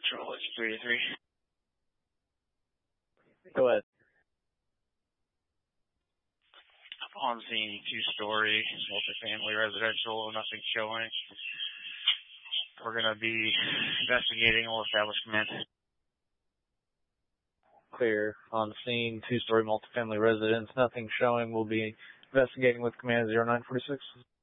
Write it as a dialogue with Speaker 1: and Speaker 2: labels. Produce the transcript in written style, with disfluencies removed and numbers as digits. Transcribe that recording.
Speaker 1: Control, it's 3-3.
Speaker 2: Go ahead.
Speaker 1: On scene, 2-story, multifamily residential, nothing showing. We're going to be investigating. We'll establish command.
Speaker 2: Clear. On scene, 2-story multifamily residence, nothing showing. We'll be investigating with command 0946.